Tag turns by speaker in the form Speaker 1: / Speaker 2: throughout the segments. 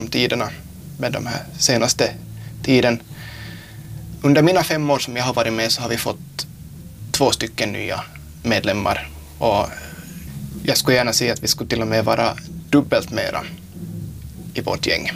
Speaker 1: tiderna med de här senaste tiden. Under mina 5 år som jag har varit med så har vi fått 2 stycken nya medlemmar. Och jag skulle gärna säga att vi skulle till och med vara dubbelt mera i vårt gäng.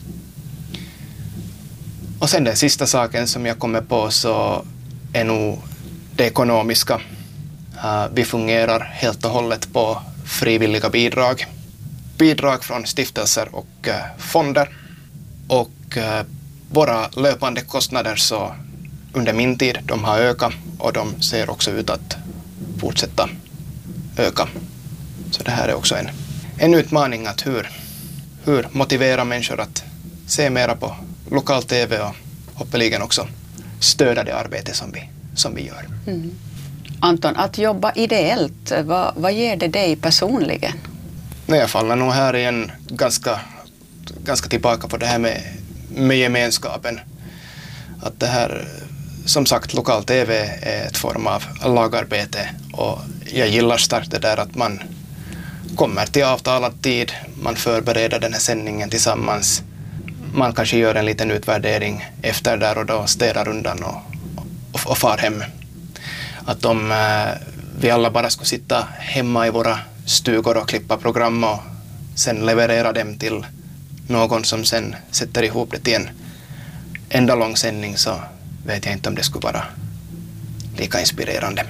Speaker 1: Och sen den sista saken som jag kommer på så är nog det ekonomiska. Vi fungerar helt och hållet på frivilliga bidrag. Bidrag från stiftelser och fonder. Och våra löpande kostnader så under min tid, de har ökat och de ser också ut att fortsätta öka. Så det här är också en utmaning att hur motivera människor att se mera på lokal tv och hoppeligen också stödja det arbete som vi gör.
Speaker 2: Mm. Anton, att jobba ideellt, vad ger det dig personligen?
Speaker 1: Jag faller nog här igen ganska tillbaka på det här med gemenskapen. Att det här, som sagt, lokal tv är ett form av lagarbete och jag gillar starkt det där att man kommer till avtalad tid, man förbereder den här sändningen tillsammans. Man kanske gör en liten utvärdering efter där och då, städar undan och far hem. Att om vi alla bara skulle sitta hemma i våra stugor och klippa program och sen leverera dem till någon som sen sätter ihop det till en enda lång sändning så vet jag inte om det skulle vara lika inspirerande.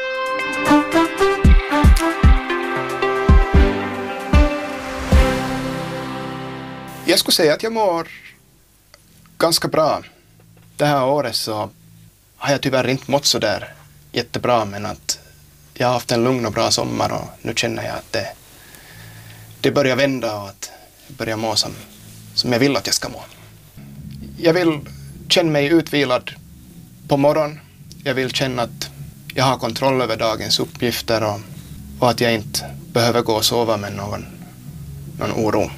Speaker 1: Jag skulle säga att jag mår ganska bra. Det här året så har jag tyvärr inte mått så där jättebra, men att jag har haft en lugn och bra sommar och nu känner jag att det börjar vända och att jag börjar må som jag vill att jag ska må. Jag vill känna mig utvilad på morgonen. Jag vill känna att jag har kontroll över dagens uppgifter och att jag inte behöver gå och sova med någon oro.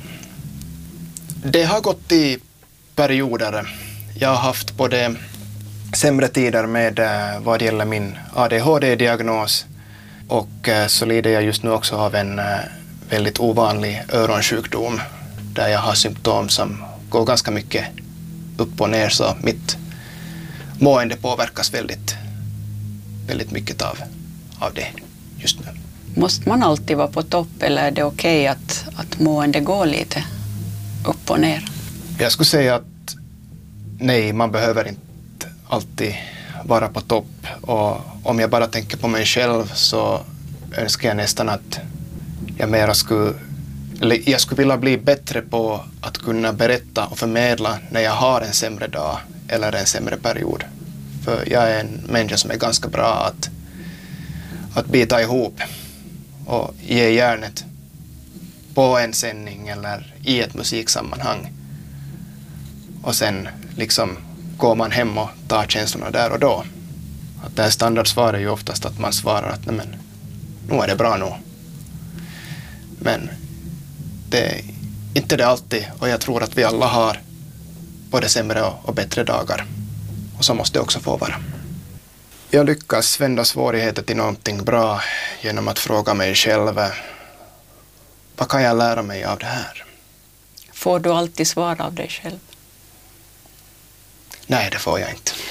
Speaker 1: Det har gått i perioder. Jag har haft både sämre tider med vad gäller min ADHD-diagnos och så lider jag just nu också av en väldigt ovanlig öronsjukdom där jag har symptom som går ganska mycket upp och ner, så mitt mående påverkas väldigt, väldigt mycket av det just nu.
Speaker 2: Måste man alltid vara på topp eller är det okej att mående går lite upp och ner?
Speaker 1: Jag skulle säga att nej, man behöver inte alltid vara på topp, och om jag bara tänker på mig själv så önskar jag nästan att jag skulle vilja bli bättre på att kunna berätta och förmedla när jag har en sämre dag eller en sämre period. För jag är en människa som är ganska bra att bita ihop och ge hjärnet på en sändning eller i ett musiksammanhang. Och sen liksom går man hem och tar känslorna där och då. Att det här standardsvaret är ju oftast att man svarar att nej, men nu är det bra nu. Men det är inte det alltid, och jag tror att vi alla har både sämre och bättre dagar. Och så måste det också få vara. Jag lyckas vända svårigheter till någonting bra genom att fråga mig själv, vad kan jag lära mig av det här?
Speaker 2: Får du alltid svar av dig själv?
Speaker 1: Nej, det får jag inte.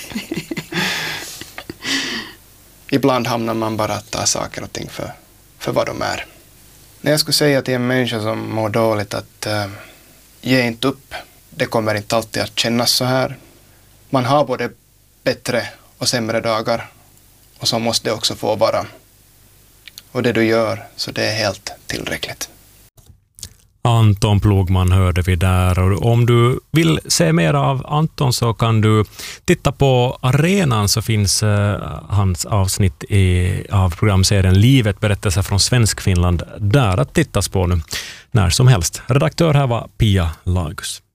Speaker 1: Ibland hamnar man bara att ta saker och ting för vad de är. När jag skulle säga till en människa som mår dåligt att ge inte upp. Det kommer inte alltid att kännas så här. Man har både bättre och sämre dagar, och så måste det också få vara. Och det du gör, så det är helt tillräckligt.
Speaker 3: Anton Plogman hörde vi där, och om du vill se mer av Anton så kan du titta på Arenan, så finns hans avsnitt av programserien Livet, berättelser från Svenskfinland där att tittas på nu när som helst. Redaktör här var Pia Lagus.